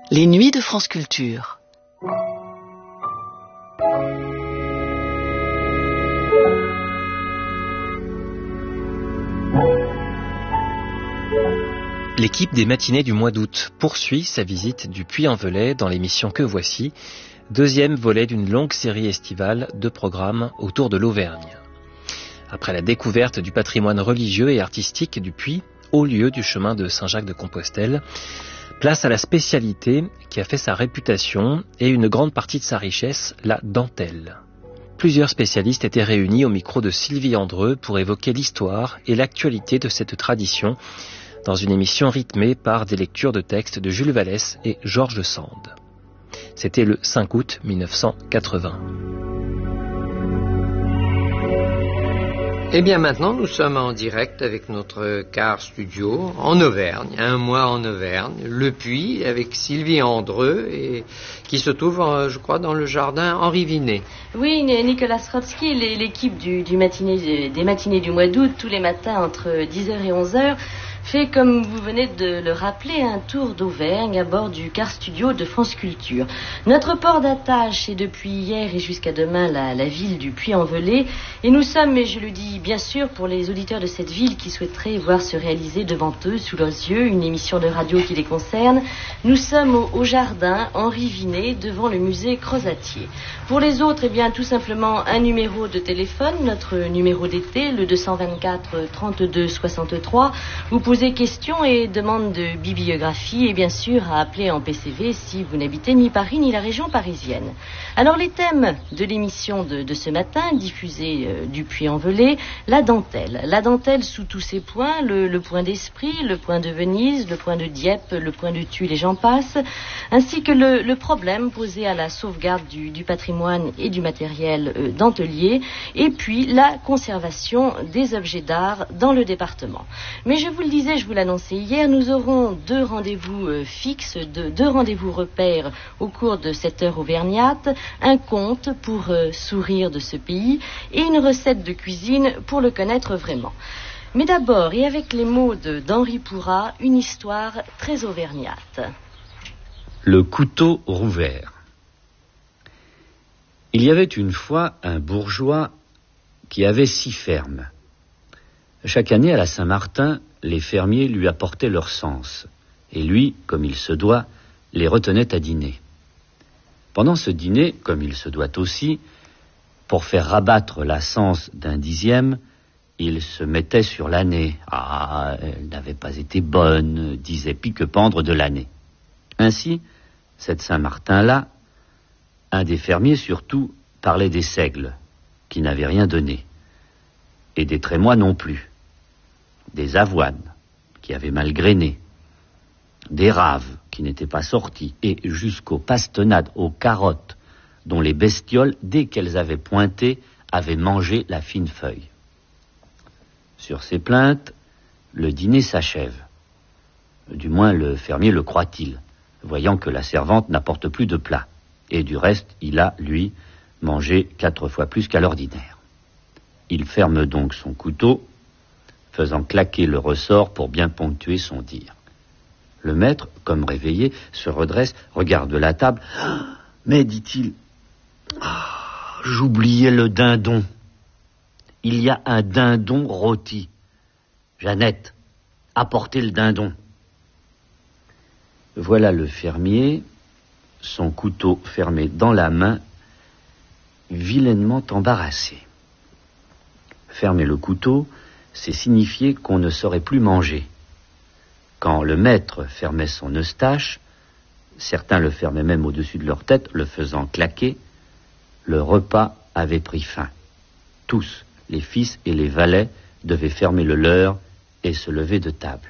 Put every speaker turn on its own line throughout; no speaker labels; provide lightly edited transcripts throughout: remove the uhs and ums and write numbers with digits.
Les nuits de France Culture.
L'équipe des matinées du mois d'août poursuit sa visite du Puy-en-Velay dans l'émission Que Voici, deuxième volet d'une longue série estivale de programmes autour de l'Auvergne. Après la découverte du patrimoine religieux et artistique du Puy, haut lieu du chemin de Saint-Jacques-de-Compostelle, place à la spécialité qui a fait sa réputation et une grande partie de sa richesse, la dentelle. Plusieurs spécialistes étaient réunis au micro de Sylvie Andreu pour évoquer l'histoire et l'actualité de cette tradition dans une émission rythmée par des lectures de textes de Jules Vallès et Georges Sand. C'était le 5 août 1980.
Et bien maintenant, nous sommes en direct avec notre car studio en Auvergne, un mois en Auvergne, le Puy, avec Sylvie Andreu, et qui se trouve, je crois, dans le jardin Henri Vinet.
Oui, Nicolas Srotsky, l'équipe des matinées du mois d'août, tous les matins entre 10h et 11h, fait, comme vous venez de le rappeler, un tour d'Auvergne à bord du car studio de France Culture. Notre port d'attache est depuis hier et jusqu'à demain la ville du Puy-en-Velay. Et nous sommes, et je le dis bien sûr pour les auditeurs de cette ville qui souhaiteraient voir se réaliser devant eux, sous leurs yeux, une émission de radio qui les concerne, nous sommes au jardin Henri Vinet, devant le musée Crozatier. Pour les autres, eh bien, tout simplement un numéro de téléphone, notre numéro d'été, le 224 32 63. Vous posez questions et demandes de bibliographie et bien sûr à appeler en PCV si vous n'habitez ni Paris ni la région parisienne. Alors les thèmes de l'émission de ce matin, diffusée du Puy-en-Velay, la dentelle. La dentelle sous tous ses points, le point d'Esprit, le point de Venise, le point de Dieppe, le point de Tulle et j'en passe, ainsi que le problème posé à la sauvegarde du patrimoine et du matériel dentelier, et puis la conservation des objets d'art dans le département. Mais je vous le disais, je vous l'annonçais hier, nous aurons deux rendez-vous fixes, deux rendez-vous repères au cours de cette heure auvergnate, un conte pour sourire de ce pays et une recette de cuisine pour le connaître vraiment. Mais d'abord, et avec les mots d'Henri Pourrat, une histoire très auvergnate.
Le couteau rouvert. Il y avait une fois un bourgeois qui avait 6 fermes. Chaque année à la Saint-Martin, les fermiers lui apportaient leur cens, et lui, comme il se doit, les retenait à dîner. Pendant ce dîner, comme il se doit aussi, pour faire rabattre la cens d'un 10e, il se mettait sur l'année. Ah, elle n'avait pas été bonne, disait Pique-Pendre de l'année. Ainsi, cette Saint-Martin-là, un des fermiers surtout parlait des seigles, qui n'avaient rien donné, et des trémois non plus, des avoines, qui avaient mal grainé, des raves, qui n'étaient pas sorties, et jusqu'aux pastonnades, aux carottes, dont les bestioles, dès qu'elles avaient pointé, avaient mangé la fine feuille. Sur ces plaintes, le dîner s'achève. Du moins le fermier le croit-il, voyant que la servante n'apporte plus de plat. Et du reste, il a, lui, mangé 4 fois plus qu'à l'ordinaire. Il ferme donc son couteau, faisant claquer le ressort pour bien ponctuer son dire. Le maître, comme réveillé, se redresse, regarde la table. « Mais, dit-il, j'oubliais le dindon. Il y a un dindon rôti. Jeannette, apportez le dindon. » Voilà le fermier, son couteau fermé dans la main, vilainement embarrassé. Fermer le couteau, c'est signifier qu'on ne saurait plus manger. Quand le maître fermait son eustache, certains le fermaient même au-dessus de leur tête, le faisant claquer, le repas avait pris fin. Tous, les fils et les valets, devaient fermer le leur et se lever de table.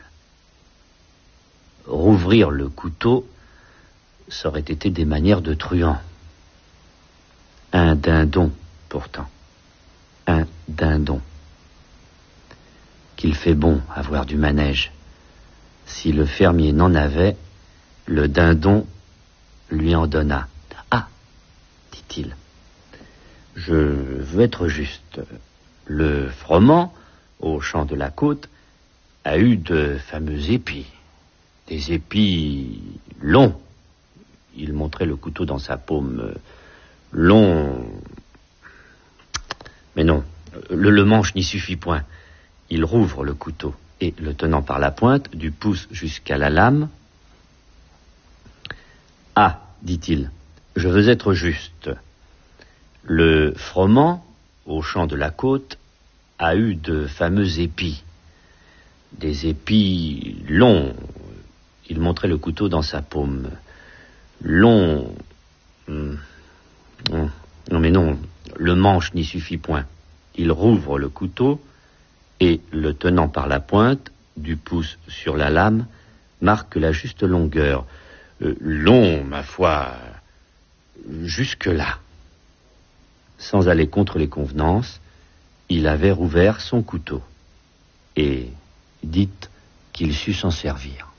Rouvrir le couteau, ça aurait été des manières de truand. Un dindon, pourtant. Un dindon. Qu'il fait bon avoir du manège. Si le fermier n'en avait, le dindon lui en donna. « Ah, dit-il, je veux être juste. Le froment, au champ de la côte, a eu de fameux épis. Des épis longs, il montrait le couteau dans sa paume. Long... Mais non, le manche n'y suffit point. Il rouvre le couteau et, le tenant par la pointe, du pouce jusqu'à la lame. « Ah, dit-il, je veux être juste. Le froment, au champ de la côte, a eu de fameux épis. Des épis longs. » Il montrait le couteau dans sa paume. Long... Non, mais non, le manche n'y suffit point. Il rouvre le couteau et, le tenant par la pointe, du pouce sur la lame, marque la juste longueur. Long, ma foi, jusque-là. Sans aller contre les convenances, il avait rouvert son couteau. Et dites qu'il sut s'en servir.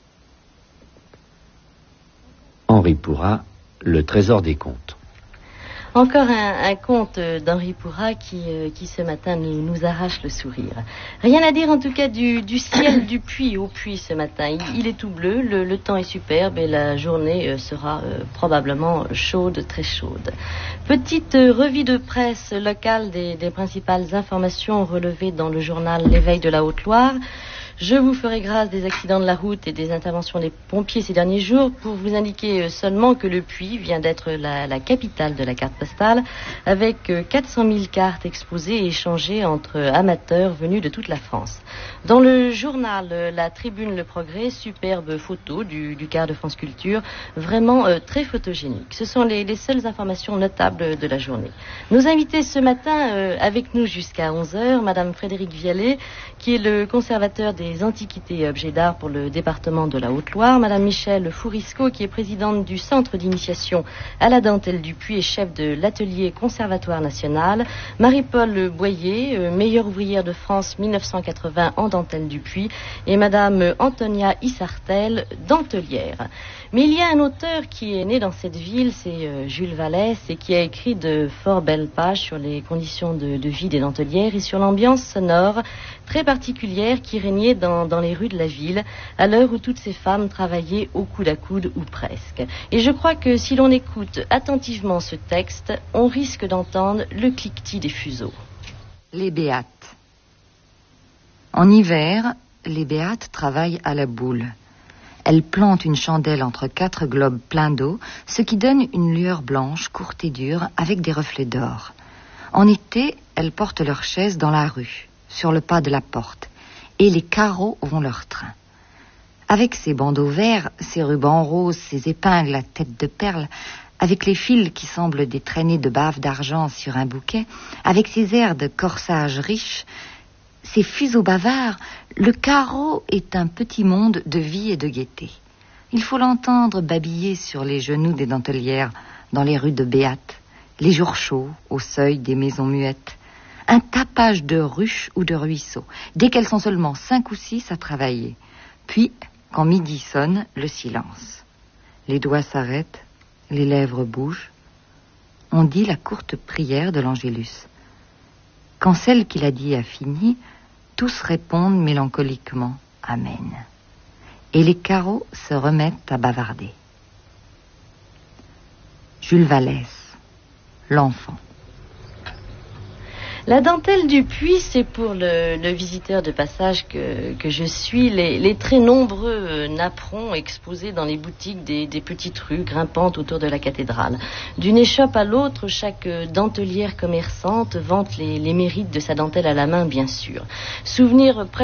Henri Pourrat, Le Trésor des contes.
Encore un conte d'Henri Pourrat qui ce matin nous arrache le sourire. Rien à dire en tout cas du ciel du puits au puits ce matin. Il est tout bleu, le temps est superbe et la journée sera probablement chaude, très chaude. Petite revue de presse locale des principales informations relevées dans le journal L'Éveil de la Haute-Loire. Je vous ferai grâce des accidents de la route et des interventions des pompiers ces derniers jours pour vous indiquer seulement que le Puy vient d'être la capitale de la carte postale avec 400 000 cartes exposées et échangées entre amateurs venus de toute la France. Dans le journal La Tribune Le Progrès, superbe photo du quart de France Culture, vraiment très photogénique. Ce sont les seules informations notables de la journée. Nos invités ce matin avec nous jusqu'à 11h, Madame Frédérique Vialet, qui est le conservateur des antiquités et objets d'art pour le département de la Haute-Loire, Madame Michèle Fourisco, qui est présidente du centre d'initiation à la dentelle du Puy et chef de l'atelier Conservatoire National, Marie-Paul Boyer, meilleure ouvrière de France 1980 en dentelle du Puy, et Madame Antonia Issartel, dentelière. Mais il y a un auteur qui est né dans cette ville, c'est Jules Vallès, et qui a écrit de fort belles pages sur les conditions de vie des dentelières et sur l'ambiance sonore très particulière qui régnait dans les rues de la ville, à l'heure où toutes ces femmes travaillaient au coude à coude ou presque. Et je crois que si l'on écoute attentivement ce texte, on risque d'entendre le cliquetis des fuseaux.
Les béates. En hiver, les béates travaillent à la boule. Elles plantent une chandelle entre 4 globes pleins d'eau, ce qui donne une lueur blanche, courte et dure, avec des reflets d'or. En été, elles portent leurs chaises dans la rue, sur le pas de la porte, et les carreaux vont leur train. Avec ses bandeaux verts, ses rubans roses, ses épingles à tête de perle, avec les fils qui semblent des traînées de bave d'argent sur un bouquet, avec ses airs de corsage riche, ces fuseaux bavards, le carreau est un petit monde de vie et de gaieté. Il faut l'entendre babiller sur les genoux des dentelières, dans les rues de Béate, les jours chauds, au seuil des maisons muettes. Un tapage de ruches ou de ruisseaux, dès qu'elles sont seulement 5 ou 6 à travailler. Puis, quand midi sonne, le silence. Les doigts s'arrêtent, les lèvres bougent. On dit la courte prière de l'Angélus. Quand celle qui l'a dit a fini, tous répondent mélancoliquement « Amen ». Et les carreaux se remettent à bavarder. Jules Vallès, l'enfant.
La dentelle du Puy, c'est pour le visiteur de passage que je suis, les très nombreux napperons exposés dans les boutiques des petites rues grimpantes autour de la cathédrale. D'une échoppe à l'autre, chaque dentelière commerçante vante les mérites de sa dentelle à la main, bien sûr. Souvenir